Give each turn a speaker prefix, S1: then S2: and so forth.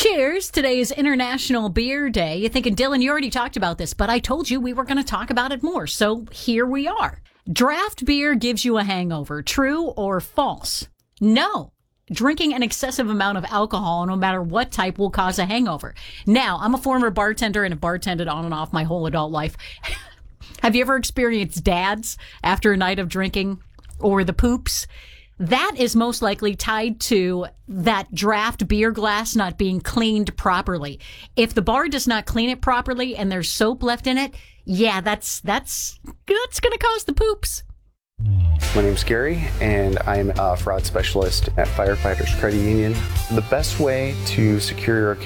S1: Cheers. Today is International Beer Day. You're thinking, Dylan, you already talked about this, but I told you we were going to talk about it more. So here we are. Draft beer gives you a hangover. True or false? No. Drinking an excessive amount of alcohol, no matter what type, will cause a hangover. Now, I'm a former bartender and have bartended on and off my whole adult life. Have you ever experienced dads after a night of drinking or the poops? That is most likely tied to that draft beer glass not being cleaned properly. If the bar does not clean it properly and there's soap left in it, yeah, that's going to cause the poops.
S2: My name's Gary, and I'm a fraud specialist at Firefighters Credit Union. The best way to secure your account